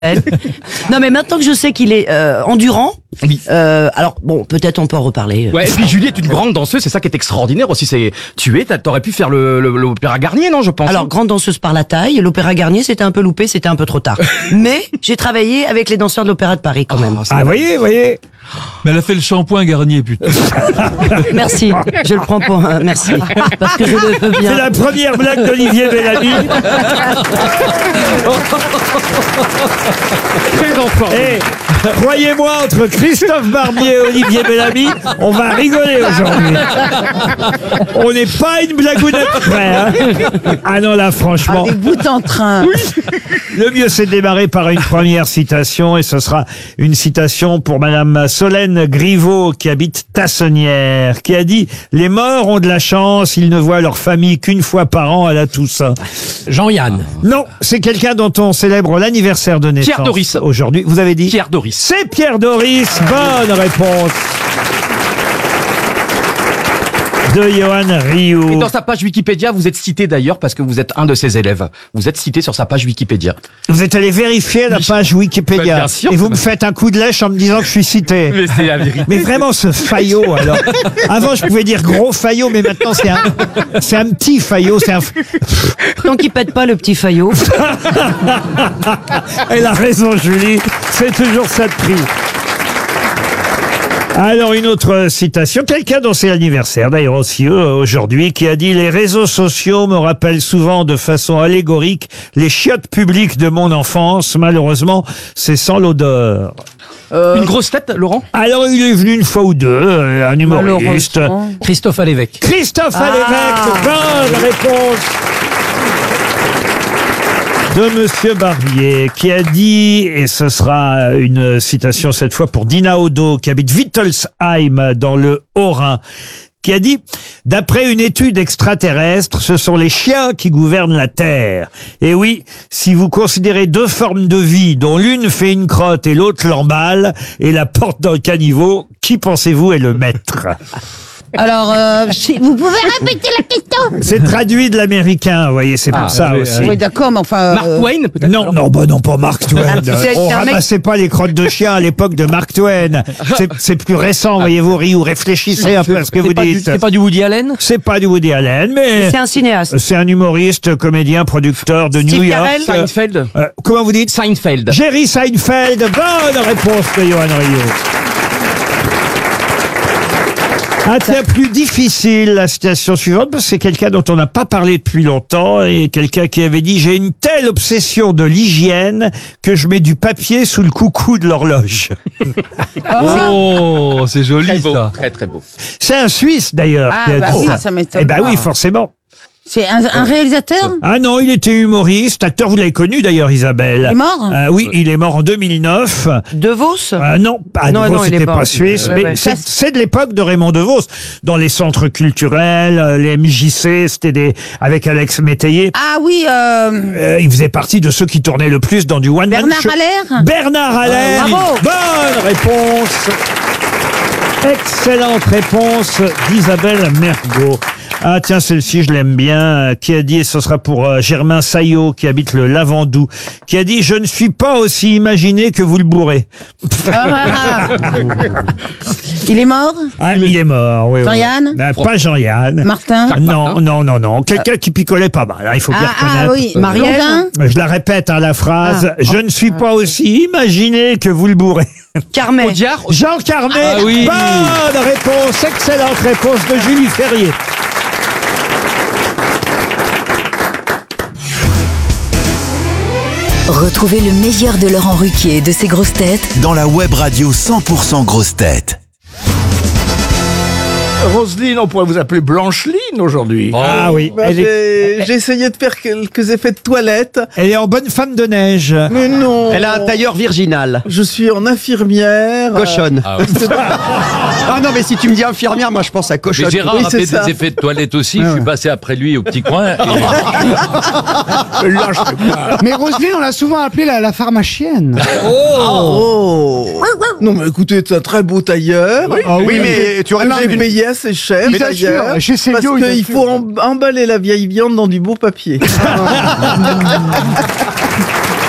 Non, mais maintenant que je sais qu'il est endurant, alors bon, peut-être on peut en reparler. Ouais, et puis Julie est une grande danseuse, c'est ça qui est extraordinaire aussi. T'aurais pu faire l'opéra Garnier, non, je pense. Alors, grande danseuse par la taille, l'opéra Garnier, c'était un peu loupé, c'était un peu trop tard. Mais j'ai travaillé avec les danseurs de l'opéra de Paris quand même. Voyez. Mais elle a fait le shampoing Garnier, putain. Merci, je le prends pour merci, parce que je le veux bien. C'est la première blague d'Olivier Bellamy. Et croyez-moi, entre Christophe Barbier et Olivier Bellamy, on va rigoler aujourd'hui. On n'est pas une blagounette près. Hein. Ah non, là, franchement. Des bouts en train. Le mieux, c'est de démarrer par une première citation, et ce sera une citation pour Madame Solène Griveaux, qui habite Tassonnières, qui a dit « Les morts ont de la chance, ils ne voient leur famille qu'une fois par an à la Toussaint. » Jean-Yann. Non, c'est quelqu'un dont on célèbre l'anniversaire de naissance. Pierre Doris. Aujourd'hui, vous avez dit Pierre Doris. C'est Pierre Doris, bonne réponse de Johan Rioux. Et dans sa page Wikipédia, vous êtes cité d'ailleurs parce que vous êtes un de ses élèves. Vous êtes cité sur sa page Wikipédia. Vous êtes allé vérifier la page Wikipédia. Bien sûr. Et vous me faites un coup de lèche en me disant que je suis cité. Mais c'est la vérité. Mais vraiment, ce Fayot, alors. Avant, je pouvais dire gros Fayot, mais maintenant, c'est un petit Fayot. Tant qu'il pète pas le petit Fayot. Elle a raison, Julie. C'est toujours ça de prix. Alors, une autre citation. Quelqu'un dont c'est l'anniversaire, d'ailleurs aussi aujourd'hui, qui a dit « Les réseaux sociaux me rappellent souvent de façon allégorique les chiottes publiques de mon enfance. Malheureusement, c'est sans l'odeur. » Une grosse tête, Laurent? Alors, il est venu une fois ou deux, un humoriste. Christophe Alévêque. Christophe Alévêque, bonne réponse de Monsieur Barbier, qui a dit, et ce sera une citation cette fois pour Dina Odo, qui habite Wittelsheim dans le Haut-Rhin, qui a dit « D'après une étude extraterrestre, ce sont les chiens qui gouvernent la Terre. Et oui, si vous considérez deux formes de vie, dont l'une fait une crotte et l'autre l'emballe, et la porte dans le caniveau, qui pensez-vous est le maître ?» Alors, vous pouvez répéter la question? C'est traduit de l'américain, vous voyez, c'est pour ça aussi. Oui, d'accord, mais enfin... Mark Twain, peut-être? Non, non, pas Mark Twain. On ramassait pas les crottes de chien à l'époque de Mark Twain. C'est plus récent, voyez-vous, Rioux. Réfléchissez un peu à ce que vous dites. C'est pas du Woody Allen? C'est pas du Woody Allen, mais... C'est un cinéaste. C'est un humoriste, comédien, producteur de New York. Seinfeld? Comment vous dites? Seinfeld. Jerry Seinfeld. Bonne réponse de Johan Rioux. Ah tiens, plus difficile, la citation suivante, parce que c'est quelqu'un dont on n'a pas parlé depuis longtemps, et quelqu'un qui avait dit « J'ai une telle obsession de l'hygiène que je mets du papier sous le coucou de l'horloge. » Oh, c'est joli, Très beau, ça. très très beau. C'est un Suisse, d'ailleurs. Ah, qui a bah dit oui, ça. ça m'étonne Eh ben pas. oui, forcément. C'est un réalisateur? Ah non, il était humoriste, acteur, vous l'avez connu d'ailleurs, Isabelle. Il est mort? Oui, il est mort en 2009. De Vos? Non, pas Non, de Vos, non, il est c'était pas. pas suisse, Ouais, mais ouais. c'est de l'époque de Raymond DeVos. Dans les centres culturels, les MJC, c'était avec Alex Métayer. Ah oui, Il faisait partie de ceux qui tournaient le plus dans du one-man Bernard show. Haller? Bernard Haller. Bravo. Bonne réponse. Excellente réponse d'Isabelle Mergo. Ah tiens, celle-ci, je l'aime bien. Qui a dit, et ce sera pour Germain Saillot, qui habite le Lavandou, qui a dit « Je ne suis pas aussi imaginé que vous le bourrez. » Il est mort? Ah, il est mort, oui. Jean-Yann? Pas Jean-Yann. Martin? Non. Quelqu'un qui picolait pas mal, hein, il faut bien reconnaître. Oui, Marielle? Jourdain? Je la répète, hein, la phrase. Je ne suis pas aussi imaginé que vous le bourrez. Carmet. Audiard? Jean Carmet. Ah oui. Bonne réponse, excellente réponse de Julie Ferrier. Retrouvez le meilleur de Laurent Ruquier et de ses grosses têtes dans la web radio 100% grosses têtes. Roselyne, on pourrait vous appeler Blancheline aujourd'hui. Ah oui, Bah, j'ai essayé de faire quelques effets de toilette. elle est en bonne femme de neige. Mais non. Elle a un tailleur virginal. Je suis en infirmière. Cochonne. Ah non, mais si tu me dis infirmière, moi je pense à cochonne. Mais Gérard Oui, a c'est fait ça. des effets de toilette aussi. Je suis passé après lui au petit coin. Mais Roselyne, on l'a souvent appelée la pharmacienne. Oh. Non, mais écoutez, c'est un très beau tailleur. Oui, mais tu aurais J'ai payé assez cher. Il t'assure, d'ailleurs, chez Célio, parce il qu'il faut emballer la vieille viande dans du beau papier.